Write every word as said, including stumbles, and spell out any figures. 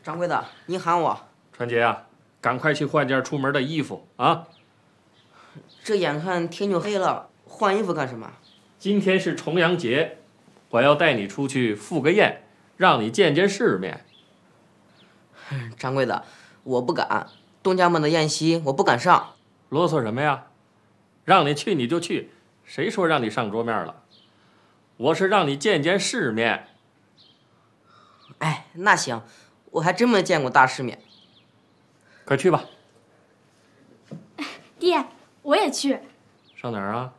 掌柜的，您喊我。 川杰啊，赶快去换件出门的衣服啊！ 这眼看天就黑了，换衣服干什么？ 今天是重阳节，我要带你出去赴个宴，让你见见世面。 掌柜的，我不敢，东家们的宴席我不敢上。 啰嗦什么呀？让你去你就去，谁说让你上桌面了？我是让你见见世面。 哎，那行，我还真没见过大世面。 快去吧。 爹，我也去。 上哪儿啊？